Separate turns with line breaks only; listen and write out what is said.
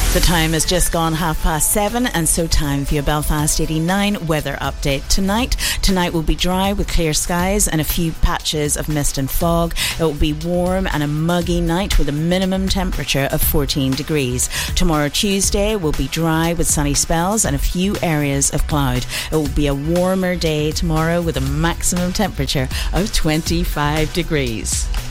The time has just gone 7:30, and so time for your Belfast 89 weather update. Tonight will be dry with clear skies and a few patches of mist and fog. It will be warm and a muggy night with a minimum temperature of 14 degrees. Tomorrow, Tuesday, will be dry with sunny spells and a few areas of cloud. It will be a warmer day tomorrow with a maximum temperature of 25 degrees.